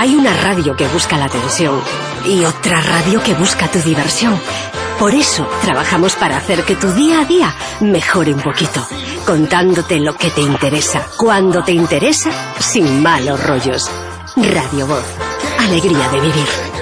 Hay una radio que busca la atención y otra radio que busca tu diversión. Por eso trabajamos para hacer que tu día a día mejore un poquito, contándote lo que te interesa, cuando te interesa, sin malos rollos. Radio Voz, alegría de vivir.